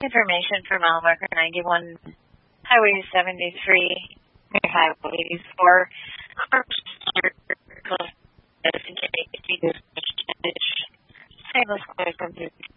Information for mile marker 91, Highway 73, near Highway 84. Investigate. Let's go from